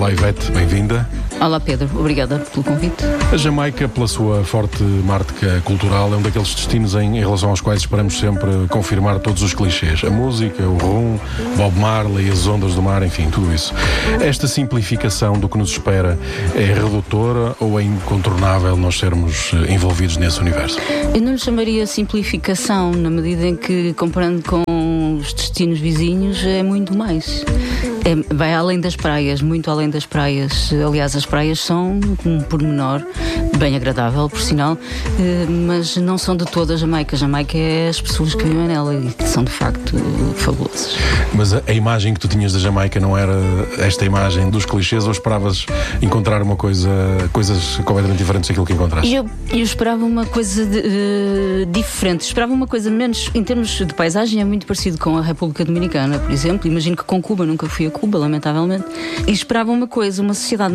Olá Ivete, bem-vinda. Olá Pedro, obrigada pelo convite. A Jamaica, pela sua forte marca cultural, é um daqueles destinos em relação aos quais esperamos sempre confirmar todos os clichês. A música, o rum, Bob Marley, as ondas do mar, enfim, tudo isso. Esta simplificação do que nos espera é redutora ou é incontornável nós sermos envolvidos nesse universo? Eu não lhe chamaria simplificação, na medida em que, comparando com os destinos vizinhos, é muito mais. Vai além das praias, muito além das praias. Aliás, as praias são um pormenor bem agradável, por sinal, mas não são de toda a Jamaica. A Jamaica é as pessoas que vivem nela e que são de facto fabulosas. Mas a imagem que tu tinhas da Jamaica não era esta imagem dos clichês, ou esperavas encontrar coisas completamente diferentes daquilo que encontraste? Eu esperava uma coisa diferente. Esperava uma coisa menos, em termos de paisagem, é muito parecido com a República Dominicana, por exemplo. Imagino que com Cuba, nunca fui a Cuba, lamentavelmente. E esperava uma sociedade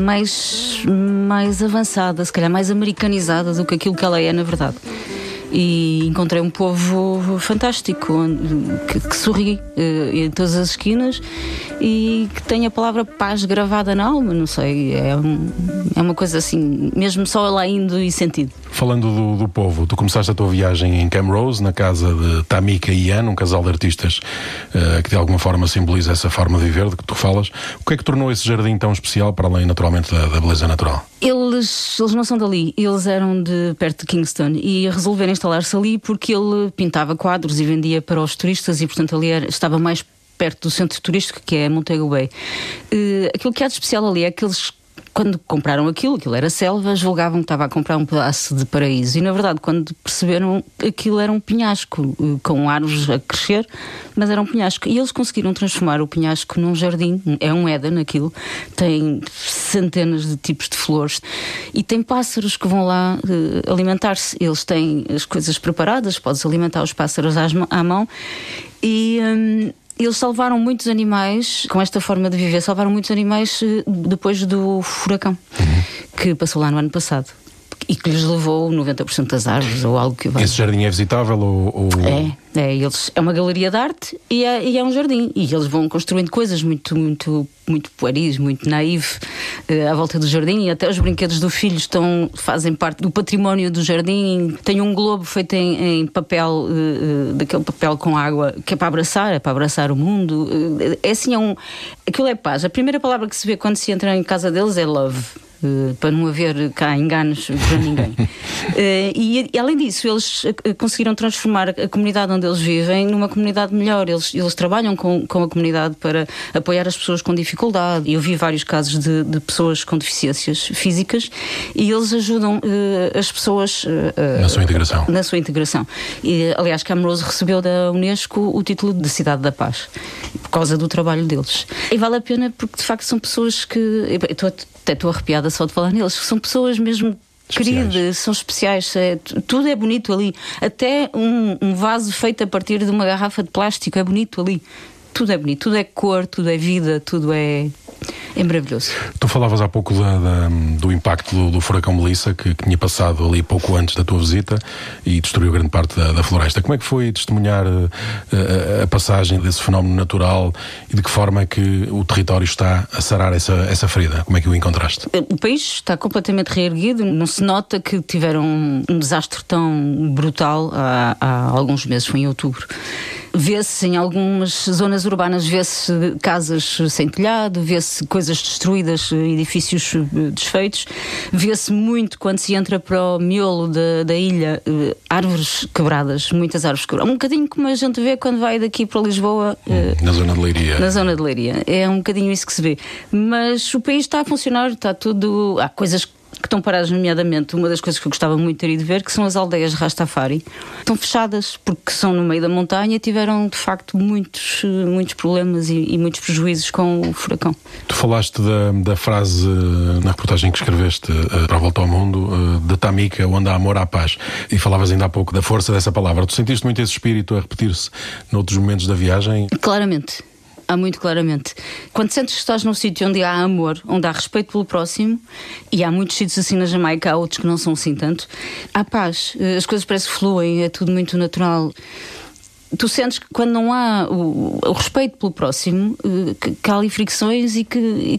mais avançada, se calhar mais americanizada do que aquilo que ela é, na verdade. E encontrei um povo fantástico, que sorri em todas as esquinas e que tem a palavra paz gravada na alma, não sei, é uma coisa assim, mesmo só lá indo e sentido. Falando do povo, tu começaste a tua viagem em Camrose, na casa de Tamika e Ian, um casal de artistas que de alguma forma simboliza essa forma de viver de que tu falas. O que é que tornou esse jardim tão especial, para além naturalmente da beleza natural? Eles não são dali, eles eram de perto de Kingston e resolveram instalar-se ali porque ele pintava quadros e vendia para os turistas e portanto ali estava mais perto do centro turístico, que é Montego Bay. Aquilo que há de especial ali é que eles, quando compraram aquilo era selva, julgavam que estava a comprar um pedaço de paraíso. E na verdade, quando perceberam, aquilo era um penhasco, com árvores a crescer, mas era um penhasco. E eles conseguiram transformar o penhasco num jardim. É um Éden aquilo. Tem centenas de tipos de flores. E tem pássaros que vão lá alimentar-se. Eles têm as coisas preparadas, podes alimentar os pássaros à mão. E eles salvaram muitos animais, com esta forma de viver, salvaram muitos animais depois do furacão que passou lá no ano passado e que lhes levou 90% das árvores ou algo que vai. Esse jardim é visitável ou... É uma galeria de arte e é um jardim, e eles vão construindo coisas muito, muito, muito pueris, muito naive à volta do jardim, e até os brinquedos do filho fazem parte do património do jardim. Tem um globo feito em papel, daquele papel com água, que é para abraçar o mundo. É assim, aquilo é paz. A primeira palavra que se vê quando se entra em casa deles é love. Para não haver cá enganos para ninguém. E além disso, eles conseguiram transformar a comunidade onde eles vivem numa comunidade melhor. Eles trabalham com a comunidade para apoiar as pessoas com dificuldade. Eu vi vários casos de pessoas com deficiências físicas e eles ajudam as pessoas na sua integração. E, aliás, Camrose recebeu da Unesco o título de Cidade da Paz por causa do trabalho deles. E vale a pena porque de facto são pessoas que... Até estou arrepiada só de falar neles, que são pessoas mesmo queridas, são especiais, tudo é bonito ali, até um vaso feito a partir de uma garrafa de plástico é bonito ali, tudo é bonito, tudo é cor, tudo é vida, tudo é maravilhoso. Tu falavas há pouco do impacto do furacão Melissa, que tinha passado ali pouco antes da tua visita e destruiu grande parte da floresta. Como é que foi testemunhar a passagem desse fenómeno natural e de que forma é que o território está a sarar essa ferida? Como é que o encontraste? O país está completamente reerguido, não se nota que tiveram um desastre tão brutal há alguns meses, foi em outubro. Vê-se em algumas zonas urbanas, vê-se casas sem telhado, vê-se coisas destruídas, edifícios desfeitos, vê-se muito quando se entra para o miolo da ilha, árvores quebradas, muitas árvores quebradas. Um bocadinho como a gente vê quando vai daqui para Lisboa. Na zona de Leiria. Na zona de Leiria. É um bocadinho isso que se vê. Mas o país está a funcionar, está tudo... Há coisas que estão paradas, nomeadamente, uma das coisas que eu gostava muito de ter ido ver, que são as aldeias Rastafari. Estão fechadas porque são no meio da montanha e tiveram, de facto, muitos problemas e muitos prejuízos com o furacão. Tu falaste da frase na reportagem que escreveste para a Volta ao Mundo, de Tamika, onde há amor, há paz. E falavas ainda há pouco da força dessa palavra. Tu sentiste muito esse espírito a repetir-se noutros momentos da viagem? Claramente. Há muito claramente. Quando sentes que estás num sítio onde há amor, onde há respeito pelo próximo, e há muitos sítios assim na Jamaica, há outros que não são assim tanto, há paz, as coisas parecem que fluem, é tudo muito natural. Tu sentes que quando não há o respeito pelo próximo, que há ali fricções e que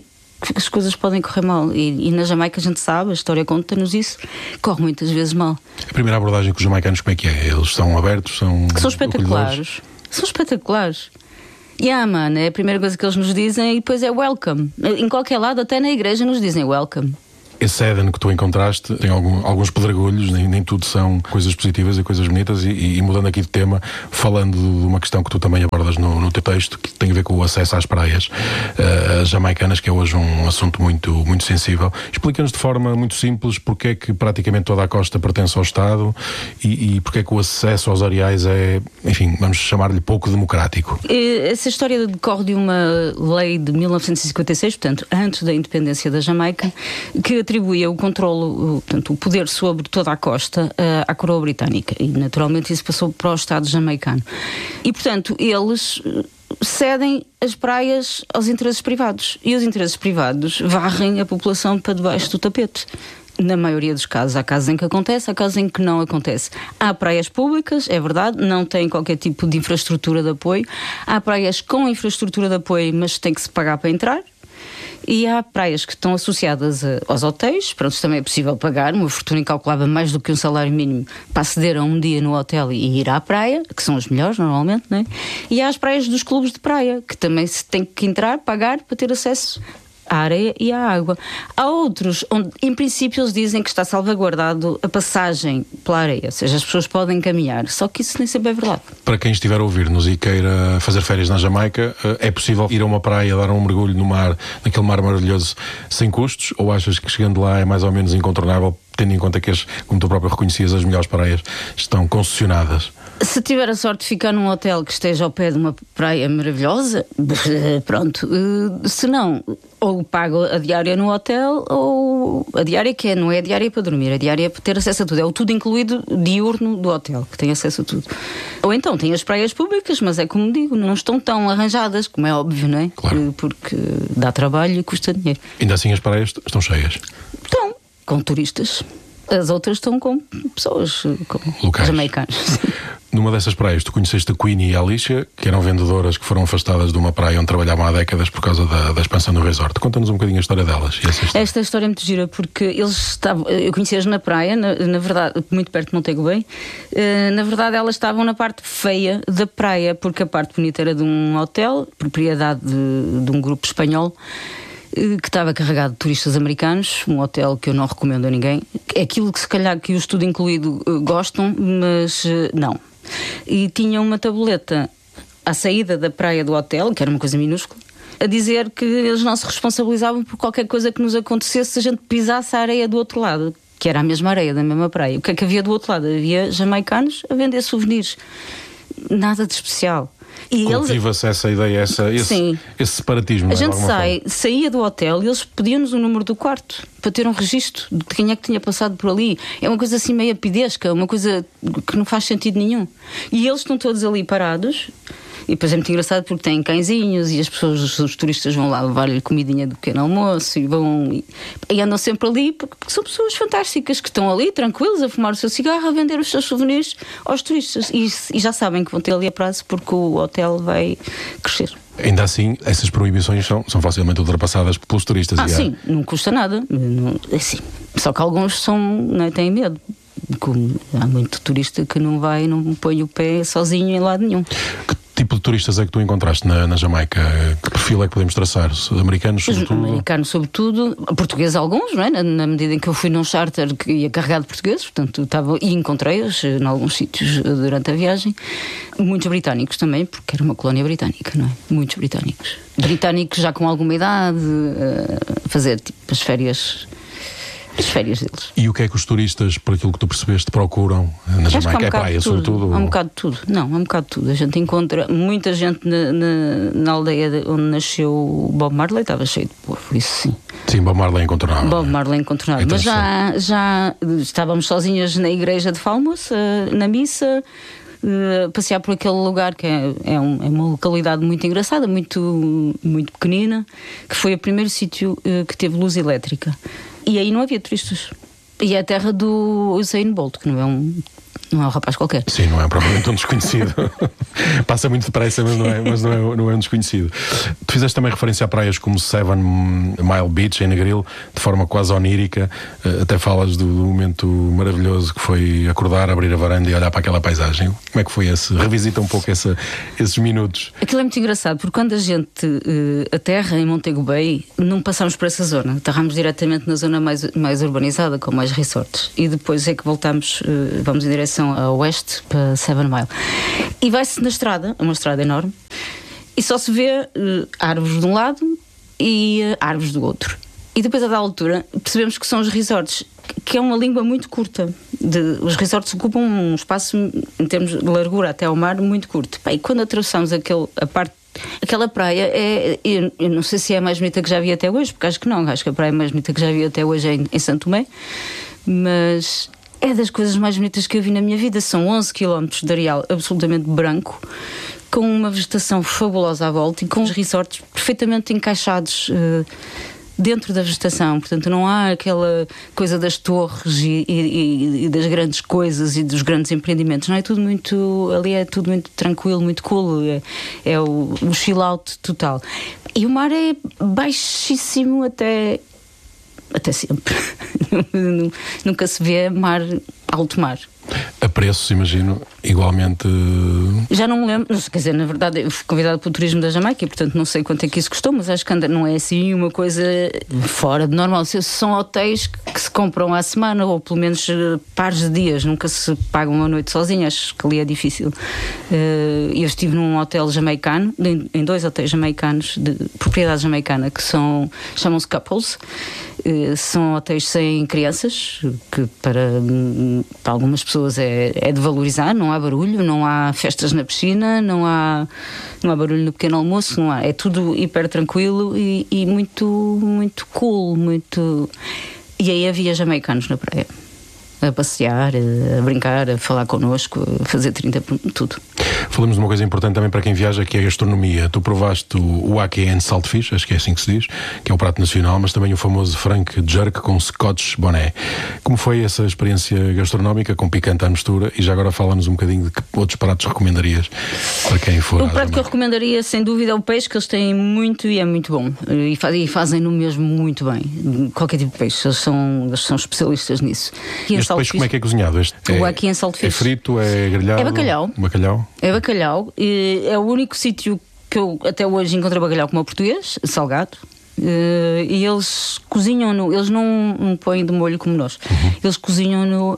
que as coisas podem correr mal. E na Jamaica a gente sabe, a história conta-nos isso, corre muitas vezes mal. A primeira abordagem com os jamaicanos, como é que é? Eles são abertos? São espetaculares. São espetaculares. Man, é a primeira coisa que eles nos dizem e depois é welcome. Em qualquer lado, até na igreja, nos dizem welcome. Esse Éden que tu encontraste tem alguns pedregulhos, nem tudo são coisas positivas e coisas bonitas, e mudando aqui de tema, falando de uma questão que tu também abordas no teu texto, que tem a ver com o acesso às praias jamaicanas, que é hoje um assunto muito, muito sensível. Explica-nos de forma muito simples porque é que praticamente toda a costa pertence ao Estado e porque é que o acesso aos areais é, enfim, vamos chamar-lhe pouco democrático. Essa história decorre de uma lei de 1956, portanto, antes da independência da Jamaica, que atribuía o controlo, portanto, o poder sobre toda a costa à coroa britânica, e naturalmente isso passou para o Estado jamaicano. E, portanto, eles cedem as praias aos interesses privados, e os interesses privados varrem a população para debaixo do tapete. Na maioria dos casos. Há casos em que acontece, há casos em que não acontece. Há praias públicas, é verdade, não têm qualquer tipo de infraestrutura de apoio. Há praias com infraestrutura de apoio, mas tem que se pagar para entrar. E há praias que estão associadas aos hotéis, pronto, também é possível pagar uma fortuna incalculável, mais do que um salário mínimo, para aceder a um dia no hotel e ir à praia, que são as melhores normalmente, não é? E há as praias dos clubes de praia, que também se tem que entrar, pagar para ter acesso à areia e à água. Há outros onde, em princípio, eles dizem que está salvaguardado a passagem pela areia, ou seja, as pessoas podem caminhar, só que isso nem sempre é verdade. Para quem estiver a ouvir-nos e queira fazer férias na Jamaica, é possível ir a uma praia, dar um mergulho no mar, naquele mar maravilhoso, sem custos, ou achas que chegando lá é mais ou menos incontornável, tendo em conta que, como tu próprio reconhecias, as melhores praias estão concessionadas? Se tiver a sorte de ficar num hotel que esteja ao pé de uma praia maravilhosa, pronto. Se não, ou pago a diária no hotel, ou a diária que não é a diária para dormir, a diária é para ter acesso a tudo. É o tudo incluído diurno do hotel, que tem acesso a tudo. Ou então tem as praias públicas, mas é como digo, não estão tão arranjadas, como é óbvio, não é? Claro. Porque dá trabalho e custa dinheiro. Ainda assim as praias estão cheias? Estão, com turistas. As outras estão com pessoas, com locais, jamaicanos. Numa dessas praias, tu conheceste a Queenie e a Alicia, que eram vendedoras que foram afastadas de uma praia onde trabalhavam há décadas por causa da expansão do resort. Conta-nos um bocadinho a história delas. Esta história é muito gira, porque eles estavam, eu conheci-as na praia, na verdade, muito perto de Montego Bay. Na verdade, elas estavam na parte feia da praia, porque a parte bonita era de um hotel, propriedade de um grupo espanhol, que estava carregado de turistas americanos, um hotel que eu não recomendo a ninguém. É aquilo que se calhar que os tudo incluído gostam, mas não. E tinha uma tabuleta à saída da praia do hotel, que era uma coisa minúscula, a dizer que eles não se responsabilizavam por qualquer coisa que nos acontecesse se a gente pisasse a areia do outro lado, que era a mesma areia da mesma praia. O que é que havia do outro lado? Havia jamaicanos a vender souvenirs. Nada de especial. E cultiva-se essa ideia, esse separatismo. A gente saía do hotel e eles pediam-nos o número do quarto para ter um registro de quem é que tinha passado por ali. É uma coisa assim meio pidesca, uma coisa que não faz sentido nenhum. E eles estão todos ali parados. E depois é muito engraçado porque têm cãezinhos e as pessoas, os turistas vão lá levar-lhe comidinha do pequeno almoço e andam sempre ali porque são pessoas fantásticas que estão ali tranquilos a fumar o seu cigarro, a vender os seus souvenirs aos turistas e já sabem que vão ter ali a prazo porque o hotel vai crescer. Ainda assim, essas proibições são facilmente ultrapassadas pelos turistas. Sim, não custa nada. Assim. Só que alguns têm medo. Como há muito turista que não põe o pé sozinho em lado nenhum. Que tipo de turistas é que tu encontraste na Jamaica? Que perfil é que podemos traçar? Americanos, sobretudo? Americanos, sobretudo. Portugueses, alguns, não é? Na medida em que eu fui num charter que ia carregado de portugueses, portanto, e encontrei-os em alguns sítios durante a viagem. Muitos britânicos também, porque era uma colónia britânica, não é? Muitos britânicos. Britânicos já com alguma idade, a fazer tipo as férias deles. E o que é que os turistas, por aquilo que tu percebeste, procuram na Jamaica? É praia, sobretudo? Há um bocado de tudo. Não, há um bocado de tudo. A gente encontra muita gente na aldeia onde nasceu o Bob Marley, estava cheio de povo, isso sim. Sim, Bob Marley é incontornável. Bob Marley é incontornável. Mas já estávamos sozinhas na igreja de Falmouth, na missa, passear por aquele lugar que é uma localidade muito engraçada, muito, muito pequenina, que foi o primeiro sítio que teve luz elétrica. E aí não havia turistas. E é a terra do Usain Bolt, que não Não é um rapaz qualquer. Sim, não é propriamente um desconhecido. Passa muito depressa, mas não é um desconhecido. Tu fizeste também referência a praias como Seven Mile Beach, em Negril, de forma quase onírica. Até falas do momento maravilhoso que foi acordar, abrir a varanda e olhar para aquela paisagem. Como é que foi esse? Revisita um pouco esses minutos. Aquilo é muito engraçado, porque quando a gente aterra em Montego Bay, não passamos por essa zona. Aterramos diretamente na zona mais urbanizada, com mais resorts. E depois é que vamos em direção a oeste, para Seven Mile. E vai-se na estrada, uma estrada enorme, e só se vê árvores de um lado e árvores do outro. E depois, a da altura, percebemos que são os resorts, que é uma língua muito curta. Os resorts ocupam um espaço, em termos de largura até ao mar, muito curto. E quando atravessamos aquela praia, eu não sei se é a mais bonita que já vi até hoje, porque acho que não. Acho que a praia mais bonita que já vi até hoje é em Santo Tomé. Mas é das coisas mais bonitas que eu vi na minha vida. São 11 km de areal absolutamente branco, com uma vegetação fabulosa à volta e com os resorts perfeitamente encaixados dentro da vegetação. Portanto, não há aquela coisa das torres e das grandes coisas e dos grandes empreendimentos. Não é tudo muito... Ali é tudo muito tranquilo, muito cool. É o chill out total. E o mar é baixíssimo até sempre. Nunca se vê alto mar. A preços, imagino, igualmente... Já não me lembro, quer dizer, na verdade eu fui convidada pelo turismo da Jamaica e portanto não sei quanto é que isso custou, mas acho que não é assim uma coisa fora de normal. São hotéis que se compram à semana, ou pelo menos pares de dias, nunca se paga uma noite sozinha, acho que ali é difícil. Eu estive num hotel jamaicano, em 2 hotéis jamaicanos, de propriedade jamaicana, que chamam-se Couples. São hotéis sem crianças, que para algumas pessoas é de valorizar. Não há barulho, não há festas na piscina, não há barulho no pequeno almoço, não há. É tudo hiper tranquilo e muito, muito cool, muito... E aí havia jamaicanos na praia, a passear, a brincar, a falar connosco, a fazer 30, tudo. Falamos de uma coisa importante também para quem viaja, que é a gastronomia. Tu provaste o Ackee and Saltfish, acho que é assim que se diz, que é o prato nacional, mas também o famoso frank jerk com Scotch bonnet. Como foi essa experiência gastronómica, com picante à mistura? E já agora fala-nos um bocadinho de que outros pratos recomendarias para quem for. O prato que eu recomendaria, sem dúvida, é o peixe, que eles têm muito e é muito bom. E fazem-no mesmo muito bem. Qualquer tipo de peixe, eles são especialistas nisso. E este peixe como é que é cozinhado? O Ackee and Saltfish. É frito, é grelhado? É bacalhau. É bacalhau. É o único sítio que eu até hoje encontrei bacalhau como o português, salgado. E eles cozinham-no, eles não põem de molho como nós. Eles cozinham-no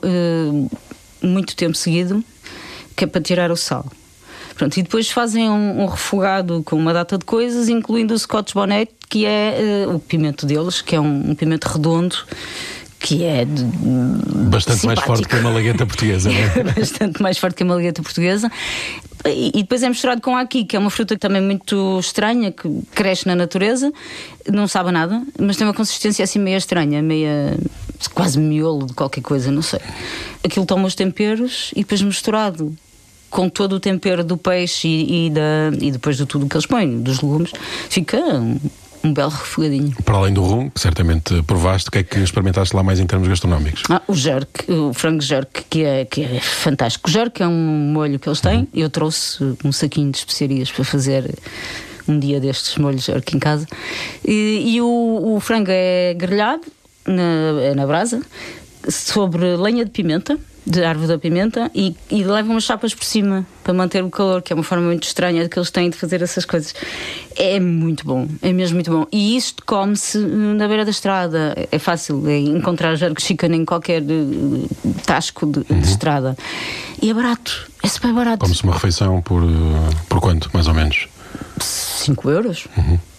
muito tempo seguido, que é para tirar o sal. Pronto, e depois fazem um refogado com uma data de coisas, incluindo o Scotch bonnet, que é o pimento deles, que é um pimento redondo, que é bastante simpático. Mais forte que a malagueta portuguesa, não é? Bastante mais forte que a malagueta portuguesa. E depois é misturado com aqui, que é uma fruta também muito estranha, que cresce na natureza, não sabe nada, mas tem uma consistência assim meio estranha, quase miolo de qualquer coisa, não sei. Aquilo toma os temperos e depois misturado com todo o tempero do peixe e depois de tudo o que eles põem, dos legumes, fica um belo refogadinho. Para além do rum, que certamente provaste, o que é que experimentaste lá mais em termos gastronómicos? O frango jerk, que é fantástico. O jerk é um molho que eles têm. Eu trouxe um saquinho de especiarias para fazer um dia destes molhos jerk em casa. E o frango é grelhado na brasa, sobre lenha de pimenta, de árvore da pimenta, e levam umas chapas por cima para manter o calor, que é uma forma muito estranha que eles têm de fazer essas coisas. É muito bom, é mesmo muito bom. E isto come-se na beira da estrada. É fácil encontrar jerk chicken em qualquer tasco de estrada. E é barato, é super barato. Come-se uma refeição por quanto, mais ou menos? 5 euros.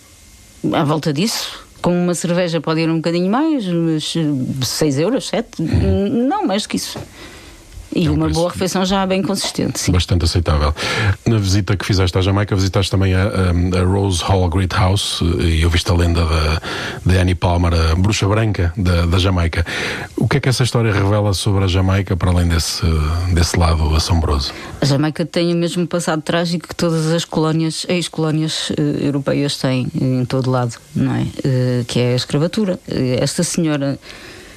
À volta disso. Com uma cerveja pode ir um bocadinho mais, mas 6 euros, 7, não mais do que isso. E uma boa refeição já bem consistente, sim. Bastante aceitável. Na visita que fizeste à Jamaica, visitaste também a Rose Hall Great House e ouviste a lenda de Annie Palmer, a bruxa branca da Jamaica. O que é que essa história revela sobre a Jamaica, para além desse lado assombroso? A Jamaica tem o mesmo passado trágico que todas as ex-colónias europeias têm em todo lado, não é? Que é a escravatura. Esta senhora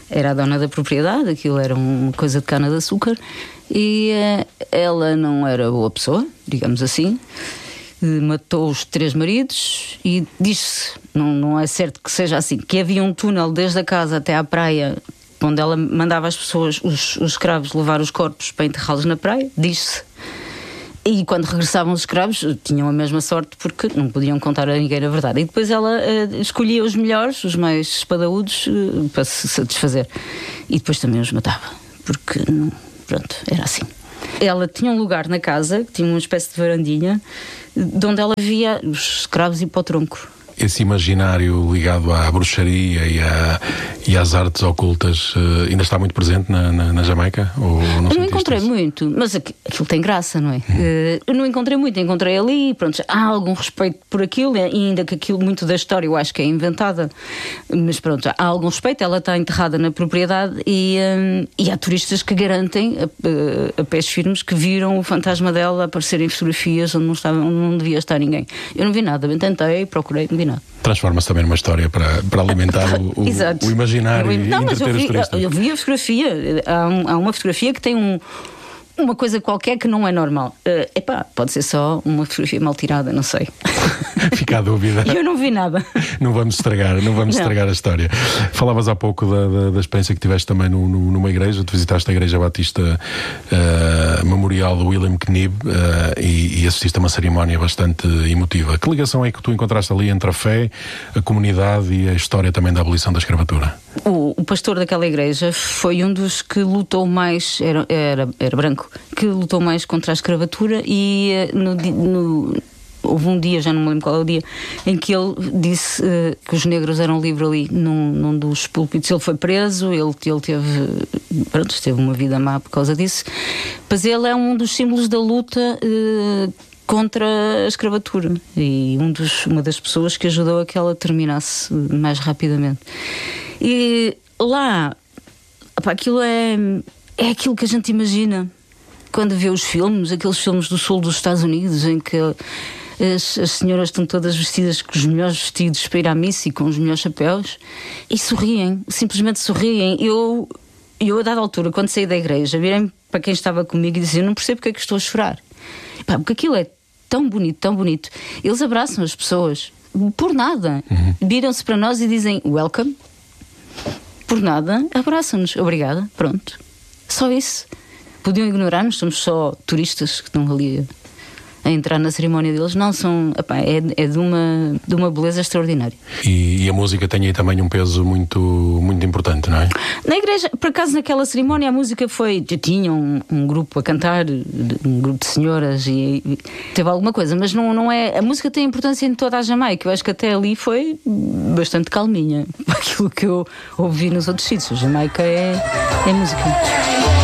era a dona da propriedade, aquilo era uma coisa de cana-de-açúcar, e ela não era boa pessoa, digamos assim. Matou os 3 maridos e diz-se, não é certo que seja assim, que havia um túnel desde a casa até à praia, onde ela mandava as pessoas, os escravos, levar os corpos para enterrá-los na praia, diz-se. E quando regressavam os escravos tinham a mesma sorte, porque não podiam contar a ninguém a verdade. E depois ela escolhia os melhores, os mais espadaúdos, para se satisfazer. E depois também os matava, porque pronto, era assim. Ela tinha um lugar na casa, que tinha uma espécie de varandinha, de onde ela via os escravos ir para o tronco. Esse imaginário ligado à bruxaria e às artes ocultas ainda está muito presente na Jamaica? Ou não? Eu não encontrei muito, mas aquilo tem graça, não é? Eu não encontrei muito, encontrei ali, pronto, há algum respeito por aquilo, e ainda que aquilo, muito da história eu acho que é inventada, mas pronto, há algum respeito. Ela está enterrada na propriedade e há turistas que garantem a pés firmes que viram o fantasma dela aparecer em fotografias onde não devia estar ninguém. Eu não vi nada, bem tentei, procurei, não vi nada. Transforma-se também numa história para alimentar o imaginário e entreter os turistas. Eu vi a fotografia. Há uma fotografia que tem uma coisa qualquer que não é normal. Pode ser só uma fotografia mal tirada, não sei. Fica a dúvida. Eu não vi nada. Não vamos estragar a história. Falavas há pouco da experiência que tiveste também numa igreja. Tu visitaste a Igreja Batista Memorial do William Knibb e assististe a uma cerimónia bastante emotiva. Que ligação é que tu encontraste ali entre a fé, a comunidade e a história também da abolição da escravatura? O pastor daquela igreja foi um dos que lutou mais, era branco, que lutou mais contra a escravatura, e houve um dia, já não me lembro qual é o dia, em que ele disse que os negros eram livres ali num dos púlpitos. Ele foi preso, ele teve uma vida má por causa disso, mas ele é um dos símbolos da luta contra a escravatura e uma das pessoas que ajudou a que ela terminasse mais rapidamente. E lá, aquilo é aquilo que a gente imagina quando vê os filmes, aqueles filmes do sul dos Estados Unidos, em que as senhoras estão todas vestidas com os melhores vestidos para ir à missa e com os melhores chapéus, e sorriem, simplesmente sorriem. Eu a dada altura, quando saí da igreja, virei para quem estava comigo e disse: eu não percebo porque é que estou a chorar. Porque aquilo é tão bonito, tão bonito. Eles abraçam as pessoas por nada, viram-se para nós e dizem welcome, por nada, abraçam-nos, obrigada, pronto, só isso. Podiam ignorar-nos, somos só turistas que estão ali a entrar na cerimónia deles. Não, é de uma beleza extraordinária. E a música tem aí também um peso muito, muito importante, não é? Na igreja, por acaso, naquela cerimónia a música tinha um grupo a cantar, um grupo de senhoras, e teve alguma coisa, mas não é. A música tem importância em toda a Jamaica. Eu acho que até ali foi bastante calminha, aquilo que eu ouvi nos outros sítios. A Jamaica é música.